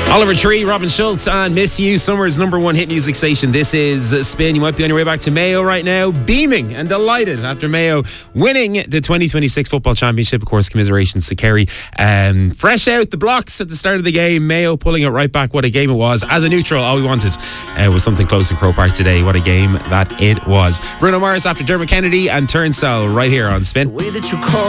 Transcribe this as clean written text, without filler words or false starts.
Oliver Tree, Robin Schultz, and Miss You, Summer's number one hit music station. This is Spin. You might be on your way back to Mayo right now, beaming and delighted after Mayo winning the 2026 Football Championship. Of course, commiserations to Kerry. Fresh out the blocks at the start of the game. Mayo pulling it right back. What a game it was. As a neutral, all we wanted was something close in Croke Park today. What a game that it was. Bruno Mars after Dermot Kennedy and Turnstile right here on Spin. The way that you call